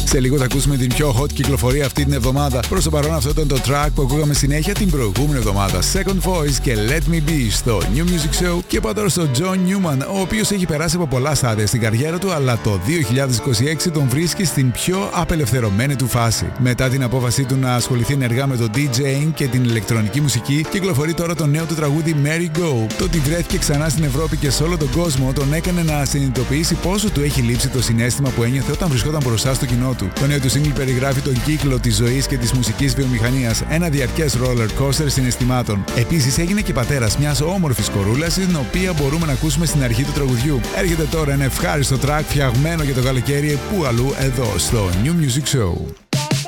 Σε λίγο θα ακούσουμε την πιο hot κυκλοφορία αυτή την εβδομάδα. Προς το παρόν αυτό ήταν το track που ακούγαμε συνέχεια την προηγούμενη εβδομάδα. Second Voice και Let Me Be στο New Music Show. Και πάω τώρα στο John Newman, ο οποίος έχει περάσει από πολλά στάδια στην καριέρα του, αλλά το 2026 τον βρίσκει στην πιο απελευθερωμένη του φάση. Μετά την απόφασή του να ασχοληθεί ενεργά με το DJing και την ηλεκτρονική μουσική, κυκλοφορεί τώρα το νέο του τραγούδι Merry Go. Το ότι βρέθηκε ξανά στην Ευρώπη και σε όλο τον κόσμο τον έκανε να συνειδητοποιήσει πόσο του έχει λείψει το συναίσθημα που ένιωθε όταν βρισκόταν μπροστά στο κοινό του. Το νέο του single περιγράφει τον κύκλο της ζωής και της μουσικής βιομηχανίας, ένα διαρκές roller coaster συναισθημάτων. Επίσης έγινε και πατέρας μιας όμορφης κορούλας, την οποία μπορούμε να ακούσουμε στην αρχή του τραγουδιού. Έρχεται τώρα ένα ευχάριστο track φτιαγμένο για το καλοκαίρι, που αλλού εδώ στο New Music Show.